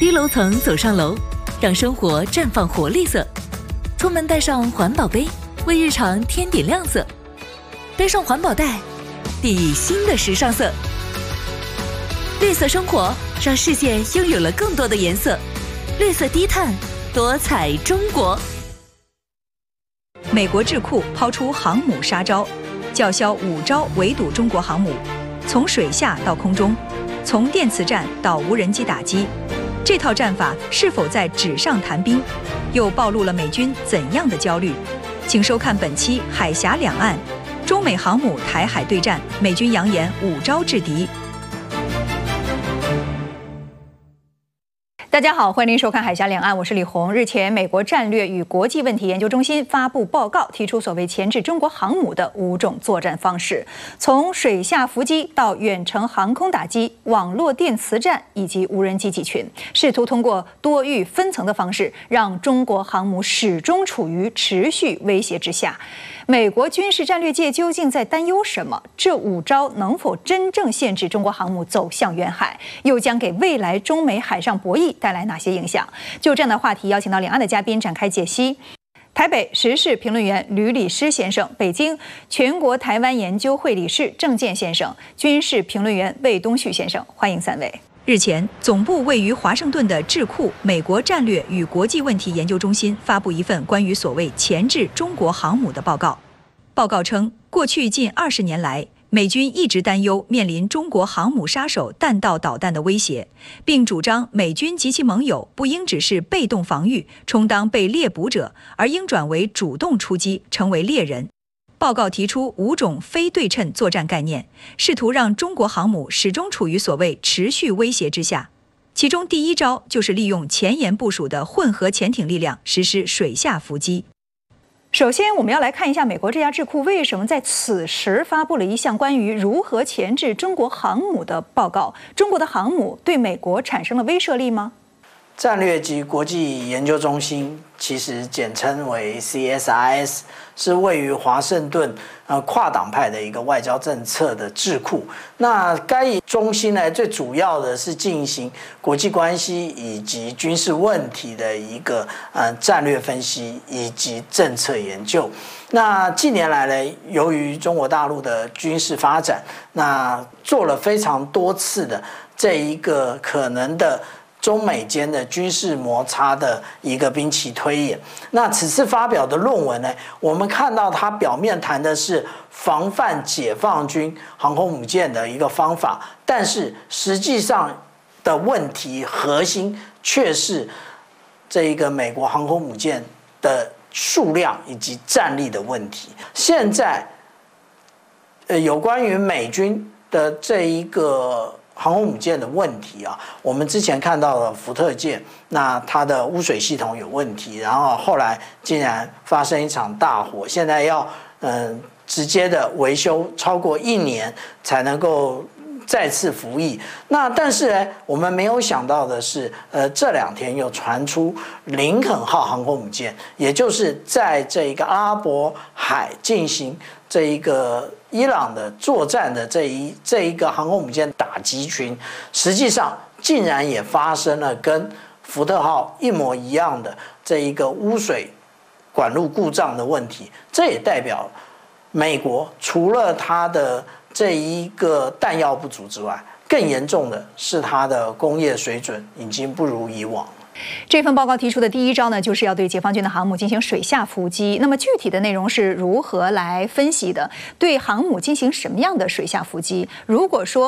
低楼层走上楼，让生活绽放活力色。出门带上环保杯，为日常添点亮色。背上环保袋，定义新的时尚色。绿色生活让世界拥有了更多的颜色。绿色低碳，多彩中国。 美国智库抛出航母杀招，叫嚣5招围堵中国航母，从水下到空中，从电磁战到无人机打击，这套战法是否在纸上谈兵？又暴露了美军怎样的焦虑？请收看本期《海峡两岸》，中美航母台海对战，美军扬言5招制敌。大家好，欢迎您收看《海峡两岸》，我是李红。日前，美国战略与国际问题研究中心发布报告，提出所谓钳制中国航母的5种作战方式，从水下伏击到远程航空打击、网络电磁战以及无人机集群，试图通过多域分层的方式，让中国航母始终处于持续威胁之下。美国军事战略界究竟在担忧什么？这5招能否真正限制中国航母走向远海？又将给未来中美海上博弈带来哪些影响？就这样的话题，邀请到两岸的嘉宾展开解析。台北时事评论员吕礼诗先生，北京全国台湾研究会理事郑健先生，军事评论员魏东旭先生，欢迎3位。日前，总部位于华盛顿的智库美国战略与国际问题研究中心发布一份关于所谓钳制中国航母的报告。报告称，过去近20年来，美军一直担忧面临中国航母杀手弹道导弹的威胁，并主张美军及其盟友不应只是被动防御，充当被猎捕者，而应转为主动出击，成为猎人。报告提出5种非对称作战概念，试图让中国航母始终处于所谓持续威胁之下。其中第1招就是利用前沿部署的混合潜艇力量实施水下伏击。首先，我们要来看一下美国这家智库为什么在此时发布了一项关于如何钳制中国航母的报告。中国的航母对美国产生了威慑力吗？ 战略及国际研究中心，其实简称为 CSIS， 是位于华盛顿跨党派的一个外交政策的智库。那该中心呢，最主要的是进行国际关系以及军事问题的一个战略分析以及政策研究。那近年来呢，由于中国大陆的军事发展，那做了非常多次的这一个可能的中美间的军事摩擦的一个兵棋推演。那此次发表的论文呢，我们看到它表面谈的是防范解放军航空母舰的一个方法，但是实际上的问题核心却是这一个美国航空母舰的数量以及战力的问题。现在有关于美军的这一个航空母舰的问题啊，我们之前看到了福特舰，那它的污水系统有问题，然后后来竟然发生一场大火，现在要直接的维修超过1年才能够再次服役。那但是呢，我们没有想到的是，这2天又传出林肯号航空母舰，也就是在这一个阿拉伯海进行这一个伊朗的作战的这一个航空母舰打击群，实际上竟然也发生了跟福特号一模一样的这一个污水管路故障的问题。这也代表美国除了它的这一个弹药不足之外，更严重的是它的工业水准已经不如以往。 这份报告提出的第1招呢，就是要对解放军的航母进行水下伏击。那么具体的内容是如何来分析的？对航母进行什么样的水下伏击？如果说